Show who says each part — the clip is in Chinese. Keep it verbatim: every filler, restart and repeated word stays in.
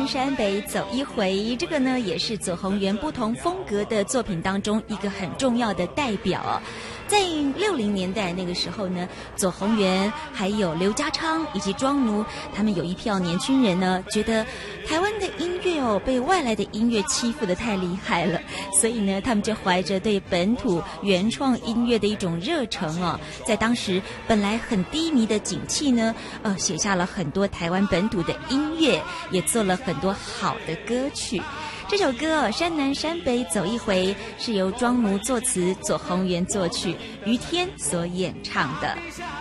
Speaker 1: 山北走一回，这个呢也是左宏元不同风格的作品当中一个很重要的代表哦。在六零年代那个时候呢，左宏元还有刘家昌以及庄奴，他们有一票年轻人呢，觉得台湾的音乐哦被外来的音乐欺负得太厉害了，所以呢，他们就怀着对本土原创音乐的一种热忱哦，在当时本来很低迷的景气呢，呃，写下了很多台湾本土的音乐，也做了很多好的歌曲。这首歌哦，山南山北走一回，是由庄奴作词，左宏元作曲，于天所演唱的。